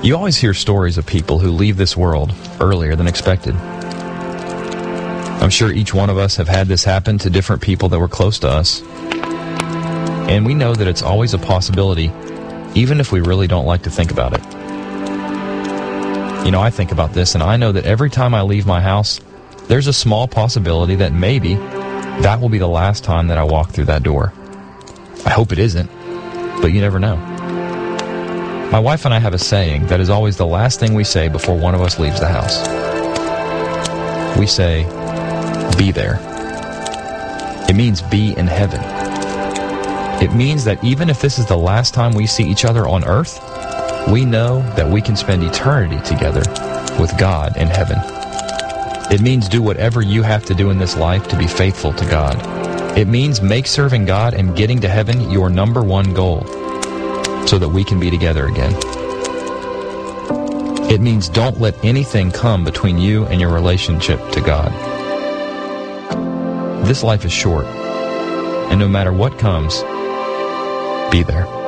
You always hear stories of people who leave this world earlier than expected. I'm sure each one of us have had this happen to different people that were close to us. And we know that it's always a possibility, even if we really don't like to think about it. You know, I think about this, and I know that every time I leave my house, there's a small possibility that maybe that will be the last time that I walk through that door. I hope it isn't, but you never know. My wife and I have a saying that is always the last thing we say before one of us leaves the house. We say, be there. It means be in heaven. It means that even if this is the last time we see each other on earth, we know that we can spend eternity together with God in heaven. It means do whatever you have to do in this life to be faithful to God. It means make serving God and getting to heaven your number one goal so that we can be together again. It means don't let anything come between you and your relationship to God. This life is short, and no matter what comes, be there.